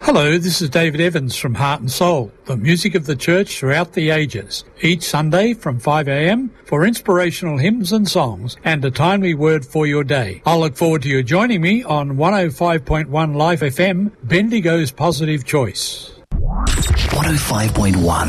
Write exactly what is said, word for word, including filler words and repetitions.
Hello, this is David Evans from Heart and Soul, the music of the church throughout the ages. Each Sunday from five a.m. for inspirational hymns and songs and a timely word for your day. I'll look forward to you joining me on one oh five point one Life F M, Bendigo's Positive Choice. one oh five point one